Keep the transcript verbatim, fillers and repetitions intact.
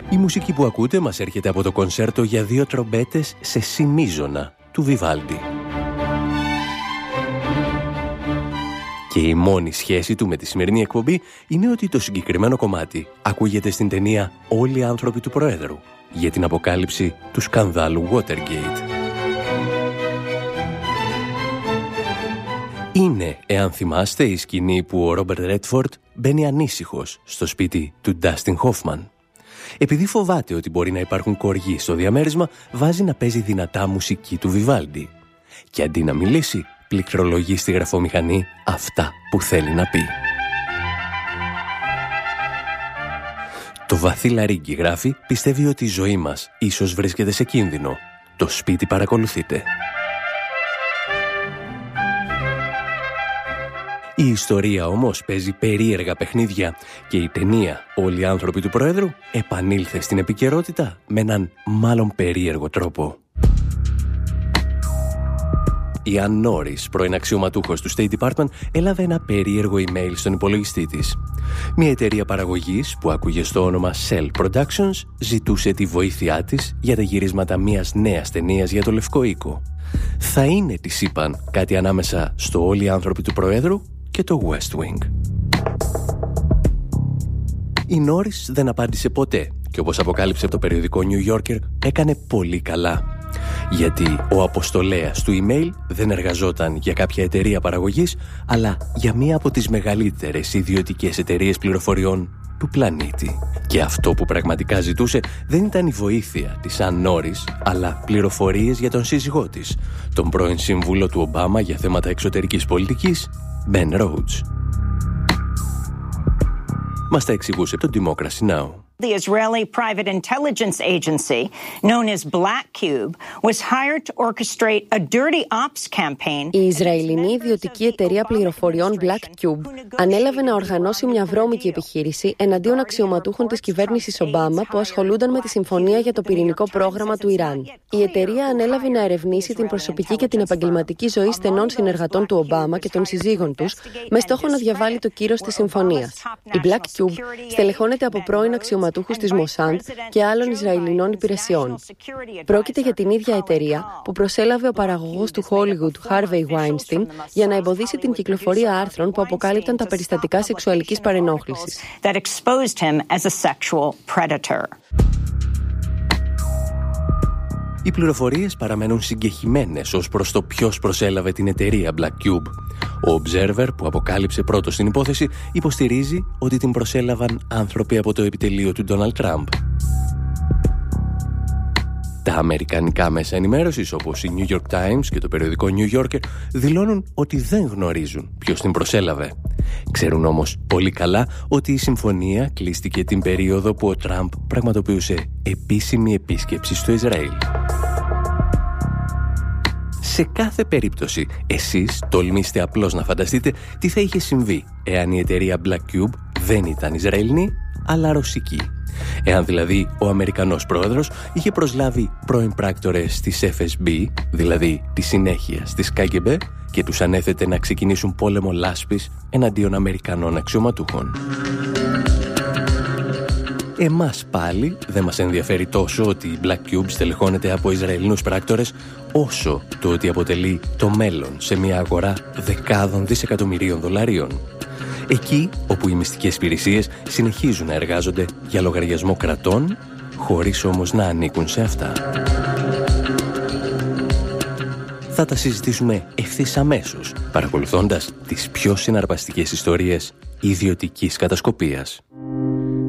Η μουσική που ακούτε μας έρχεται από το κονσέρτο για δύο τρομπέτες σε σι μείζωνα του Βιβάλντι. Και η μόνη σχέση του με τη σημερινή εκπομπή είναι ότι το συγκεκριμένο κομμάτι ακούγεται στην ταινία «Όλοι οι άνθρωποι του Προέδρου» για την αποκάλυψη του σκανδάλου Watergate. Είναι, εάν θυμάστε, η σκηνή που ο Ρόμπερτ Ρέντφορντ μπαίνει ανήσυχος στο σπίτι του Ντάστιν Χόφμαν. Επειδή φοβάται ότι μπορεί να υπάρχουν κοργοί στο διαμέρισμα, βάζει να παίζει δυνατά μουσική του Βιβάλντι. Και αντί να μιλήσει, πληκτρολογεί στη γραφομηχανή αυτά που θέλει να πει. Το βαθύ Λαρίγκι γράφει, πιστεύει ότι η ζωή μας ίσως βρίσκεται σε κίνδυνο. Το σπίτι παρακολουθείτε. Η ιστορία όμως παίζει περίεργα παιχνίδια και η ταινία «Όλοι οι άνθρωποι του Προέδρου» επανήλθε στην επικαιρότητα με έναν μάλλον περίεργο τρόπο. Η Ann Norris, πρώην αξιωματούχος του State Department, έλαβε ένα περίεργο email στον υπολογιστή της. Μια εταιρεία παραγωγής που άκουγε στο όνομα Cell Productions ζητούσε τη βοήθειά της για τα γυρίσματα μιας νέας ταινίας για το Λευκό Οίκο. Θα είναι, της είπαν, κάτι ανάμεσα στο «Όλοι οι άνθρωποι του Προέδρου» και το West Wing. Η Norris δεν απάντησε ποτέ και, όπως αποκάλυψε από το περιοδικό New Yorker, έκανε πολύ καλά. Γιατί ο αποστολέας του email δεν εργαζόταν για κάποια εταιρεία παραγωγής, αλλά για μία από τις μεγαλύτερες ιδιωτικές εταιρείες πληροφοριών του πλανήτη. Και αυτό που πραγματικά ζητούσε δεν ήταν η βοήθεια της Ann Norris, αλλά πληροφορίες για τον σύζυγό της, τον πρώην σύμβουλο του Ομπάμα για θέματα εξωτερικής πολιτικής, Ben Rhodes. Μας τα εξηγούσε το Democracy Now! The Israeli private intelligence agency, known as Black Cube, was hired to orchestrate a dirty ops campaign. Η Ισραηλινή ιδιωτική εταιρεία πληροφοριών Black Cube ανέλαβε να οργανώσει μια βρώμικη επιχείρηση εναντίον αξιωματούχων της κυβέρνησης Ομπάμα που ασχολούνταν με τη συμφωνία για το πυρηνικό πρόγραμμα του Ιράν. Η εταιρεία ανέλαβε να ερευνήσει την προσωπική και την επαγγελματική ζωή στενών συνεργατών του Ομπάμα και των συζύγων τους, με στόχο να διαβάλει το κύρος της συμφωνίας. Η Black Cube στελεχώνεται από πρώην αξιωματούχους της Μοσάντ και άλλων Ισραηλινών υπηρεσιών. Πρόκειται για την ίδια εταιρεία που προσέλαβε ο παραγωγός του Hollywood Harvey Weinstein για να εμποδίσει την κυκλοφορία άρθρων που αποκάλυπταν τα περιστατικά σεξουαλικής παρενόχλησης. Οι πληροφορίες παραμένουν συγκεχημένες ως προς το ποιος προσέλαβε την εταιρεία Black Cube. Ο Observer, που αποκάλυψε πρώτος την υπόθεση, υποστηρίζει ότι την προσέλαβαν άνθρωποι από το επιτελείο του Donald Trump. Τα αμερικανικά μέσα ενημέρωσης, όπως η New York Times και το περιοδικό New Yorker, δηλώνουν ότι δεν γνωρίζουν ποιος την προσέλαβε. Ξέρουν όμως πολύ καλά ότι η συμφωνία κλείστηκε την περίοδο που ο Τραμπ πραγματοποιούσε επίσημη επίσκεψη στο Ισραήλ. Σε κάθε περίπτωση, εσείς τολμήστε απλώς να φανταστείτε τι θα είχε συμβεί εάν η εταιρεία Black Cube δεν ήταν Ισραηλινή, αλλά ρωσική. Εάν δηλαδή ο Αμερικανός πρόεδρος είχε προσλάβει πρώην πράκτορες της εφ ες μπι, δηλαδή της συνέχειας της κέι τζι μπι, και τους ανέθετε να ξεκινήσουν πόλεμο λάσπης εναντίον Αμερικανών αξιωματούχων. Εμάς πάλι δεν μας ενδιαφέρει τόσο ότι η Black Cube στελεχώνεται από Ισραηλινούς πράκτορες, όσο το ότι αποτελεί το μέλλον σε μια αγορά δεκάδων δισεκατομμυρίων δολαρίων. Εκεί όπου οι μυστικές υπηρεσίες συνεχίζουν να εργάζονται για λογαριασμό κρατών, χωρίς όμως να ανήκουν σε αυτά. Θα τα συζητήσουμε ευθύς αμέσως, παρακολουθώντας τις πιο συναρπαστικές ιστορίες ιδιωτικής κατασκοπίας.